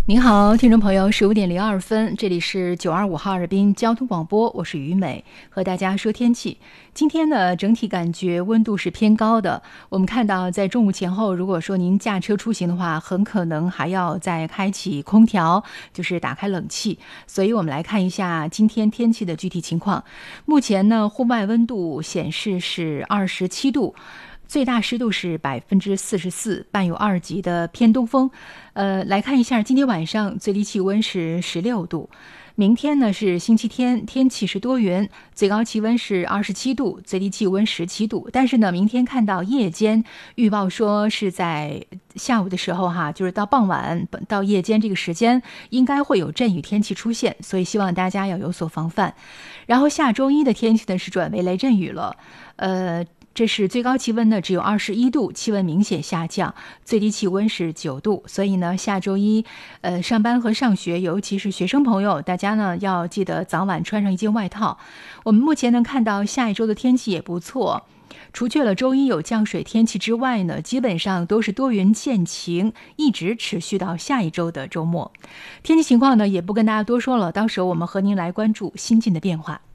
您好，听众朋友，15:02，这里是925哈尔滨交通广播，我是于美，和大家说天气。今天呢，整体感觉温度是偏高的。我们看到，在中午前后，如果说您驾车出行的话，很可能还要再开启空调，就是打开冷气。所以我们来看一下今天天气的具体情况。目前呢，户外温度显示是27度。最大湿度是44%，伴有2级的偏东风。来看一下，今天晚上最低气温是16度。明天呢是星期天，天气是多云，最高气温是27度，最低气温17度。但是呢，明天看到夜间预报说是在下午的时候就是到傍晚到夜间这个时间，应该会有阵雨天气出现，所以希望大家要有所防范。然后下周一的天气呢是转为雷阵雨了，这是最高气温呢只有21度，气温明显下降，最低气温是9度。所以呢，下周一上班和上学，尤其是学生朋友，大家呢要记得早晚穿上一件外套。我们目前能看到下一周的天气也不错，除去了周一有降水天气之外呢，基本上都是多云见晴，一直持续到下一周的周末。天气情况呢也不跟大家多说了，到时候我们和您来关注新近的变化。